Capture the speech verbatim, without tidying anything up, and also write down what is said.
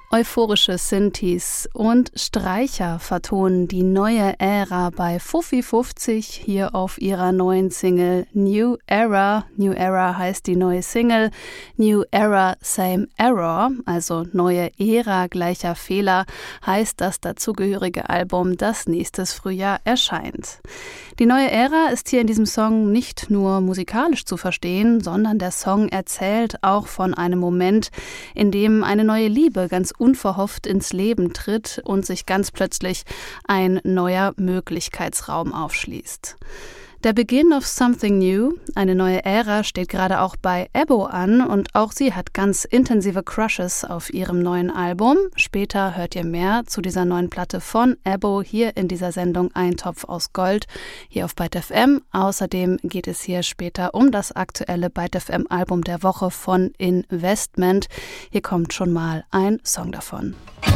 Euphorische Synthes und Streicher vertonen die neue Ära bei Fuffi fünfzig hier auf ihrer neuen Single New Era. New Era heißt die neue Single. New Era, same error, also neue Ära, gleicher Fehler, heißt das dazugehörige Album, das nächstes Frühjahr erscheint. Die neue Ära ist hier in diesem Song nicht nur musikalisch zu verstehen, sondern der Song erzählt auch von einem Moment, in dem eine neue Liebe ganz unverhofft ins Leben tritt und sich ganz plötzlich ein neuer Möglichkeitsraum aufschließt. Der Beginn of Something New, eine neue Ära, steht gerade auch bei Ebo an und auch sie hat ganz intensive Crushes auf ihrem neuen Album. Später hört ihr mehr zu dieser neuen Platte von Ebo hier in dieser Sendung Ein Topf aus Gold, hier auf Byte F M. Außerdem geht es hier später um das aktuelle Byte F M Album der Woche von Investment. Hier kommt schon mal ein Song davon.